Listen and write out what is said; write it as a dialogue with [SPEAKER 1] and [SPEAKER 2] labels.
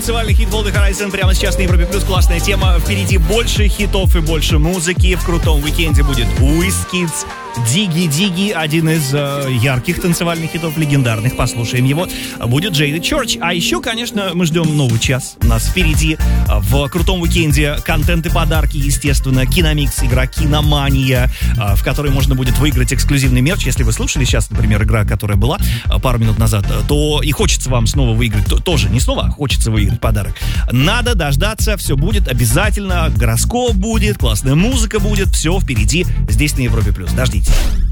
[SPEAKER 1] танцевальный хит Волны Horizon прямо сейчас на Европе Плюс. Классная тема. Впереди больше хитов и больше музыки. В крутом уикенде будет Уискидс, Диги-Диги, один из ярких танцевальных хитов, легендарных. Послушаем его. Будет Jaded Church. А еще, конечно, мы ждем новый час. У нас впереди в крутом уикенде контент и подарки, естественно. Киномикс, игра Киномания, в которой можно будет выиграть эксклюзивный мерч. Если вы слушали сейчас, например, игра, которая была пару минут назад, то и хочется вам снова выиграть. Тоже не снова, а хочется выиграть подарок. Надо дождаться, все будет обязательно. Гороскоп будет, классная музыка будет. Все впереди здесь на Европе Плюс. Дождитесь.